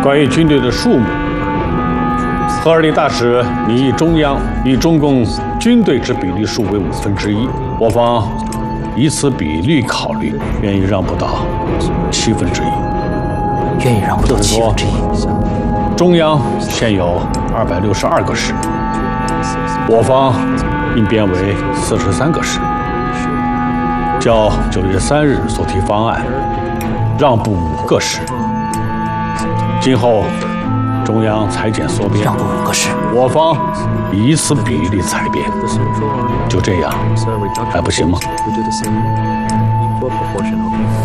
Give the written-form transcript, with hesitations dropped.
关于军队的数目，赫尔利大使拟议中央以中共军队之比例数为1/5，我方以此比率考虑，愿意让步到1/7。 愿意让步到就是说，中央现有262个师，我方应编为43个师。较9月3日所提方案，让步5个师。今后中央裁减缩编， 让步5个师， 我方以此比例裁编，就这样还不行吗？